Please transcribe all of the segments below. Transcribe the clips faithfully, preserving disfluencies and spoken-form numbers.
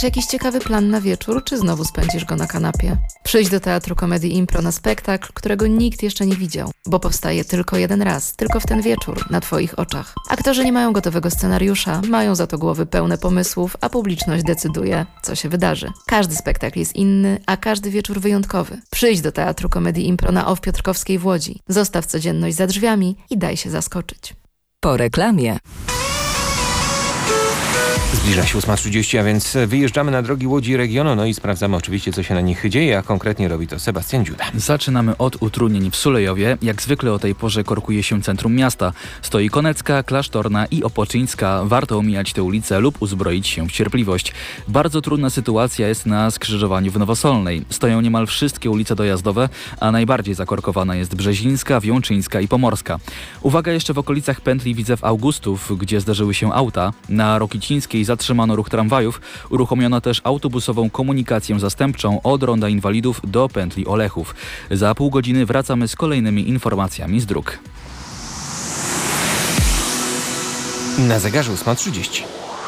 Czy jakiś ciekawy plan na wieczór, czy znowu spędzisz go na kanapie? Przyjdź do Teatru Komedii Impro na spektakl, którego nikt jeszcze nie widział, bo powstaje tylko jeden raz, tylko w ten wieczór, na Twoich oczach. Aktorzy nie mają gotowego scenariusza, mają za to głowy pełne pomysłów, a publiczność decyduje, co się wydarzy. Każdy spektakl jest inny, a każdy wieczór wyjątkowy. Przyjdź do Teatru Komedii Impro na O W Piotrkowskiej w Łodzi. Zostaw codzienność za drzwiami i daj się zaskoczyć. Po reklamie. Zbliża się ósma trzydzieści, a więc wyjeżdżamy na drogi Łodzi regionu, no i sprawdzamy oczywiście, co się na nich dzieje, a konkretnie robi to Sebastian Dziuda. Zaczynamy od utrudnień w Sulejowie. Jak zwykle o tej porze korkuje się centrum miasta. Stoi Konecka, Klasztorna i Opoczyńska. Warto omijać te ulice lub uzbroić się w cierpliwość. Bardzo trudna sytuacja jest na skrzyżowaniu w Nowosolnej. Stoją niemal wszystkie ulice dojazdowe, a najbardziej zakorkowana jest Brzezińska, Wiączyńska i Pomorska. Uwaga jeszcze w okolicach pętli Widzew Augustów, gdzie zdarzyły się auta. Na Rokicińskiej zatrzymano ruch tramwajów, uruchomiono też autobusową komunikację zastępczą od Ronda Inwalidów do pętli Olechów. Za pół godziny wracamy z kolejnymi informacjami z dróg. Na zegarze ósma trzydzieści.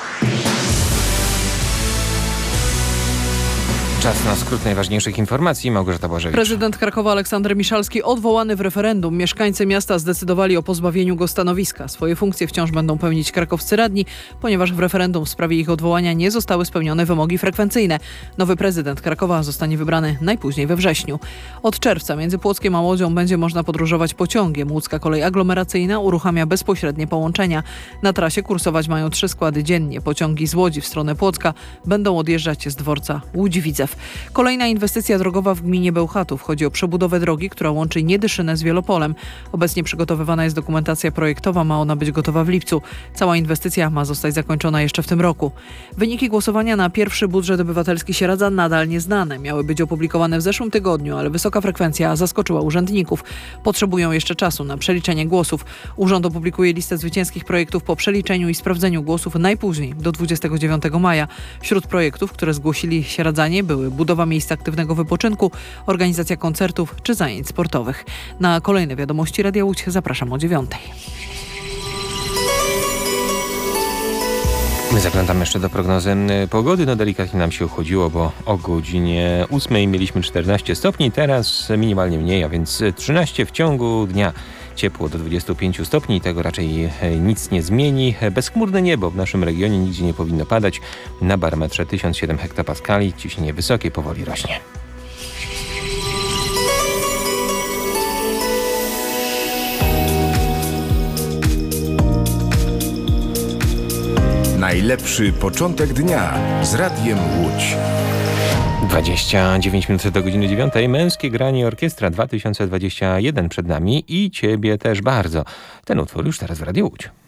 Czas na skrót najważniejszych informacji. Małgorzata Błażewicz. Prezydent Krakowa Aleksander Miszalski odwołany w referendum. Mieszkańcy miasta zdecydowali o pozbawieniu go stanowiska. Swoje funkcje wciąż będą pełnić krakowscy radni, ponieważ w referendum w sprawie ich odwołania nie zostały spełnione wymogi frekwencyjne. Nowy prezydent Krakowa zostanie wybrany najpóźniej we wrześniu. Od czerwca między Płockiem a Łodzią będzie można podróżować pociągiem. Łódzka kolej aglomeracyjna uruchamia bezpośrednie połączenia. Na trasie kursować mają trzy składy dziennie. Pociągi z Łodzi w stronę Płocka będą odjeżdżać z dworca Łódź-Widzew. Kolejna inwestycja drogowa w gminie Bełchatów. Chodzi o przebudowę drogi, która łączy Niedyszynę z Wielopolem. Obecnie przygotowywana jest dokumentacja projektowa, ma ona być gotowa w lipcu. Cała inwestycja ma zostać zakończona jeszcze w tym roku. Wyniki głosowania na pierwszy budżet obywatelski Sieradza nadal nieznane. Miały być opublikowane w zeszłym tygodniu, ale wysoka frekwencja zaskoczyła urzędników. Potrzebują jeszcze czasu na przeliczenie głosów. Urząd opublikuje listę zwycięskich projektów po przeliczeniu i sprawdzeniu głosów najpóźniej do dwudziestego dziewiątego maja. Wśród projektów, które zgłosili sieradzanie, były budowa miejsc aktywnego wypoczynku, organizacja koncertów czy zajęć sportowych. Na kolejne wiadomości Radia Łódź zapraszam o dziewiątej. My zaglądamy jeszcze do prognozy pogody. No delikatnie nam się uchodziło, bo o godzinie ósmej mieliśmy czternaście stopni, teraz minimalnie mniej, a więc trzynaście w ciągu dnia. Ciepło do dwudziestu pięciu stopni, tego raczej nic nie zmieni. Bezchmurne niebo w naszym regionie, nigdzie nie powinno padać. Na barometrze tysiąc siedem hektopaskali, ciśnienie wysokie, powoli rośnie. Najlepszy początek dnia z Radiem Łódź. dwadzieścia dziewięć minut do godziny dziewiątej. Męskie granie orkiestra dwa tysiące dwadzieścia jeden przed nami i Ciebie też bardzo. Ten utwór już teraz w Radiu Łódź.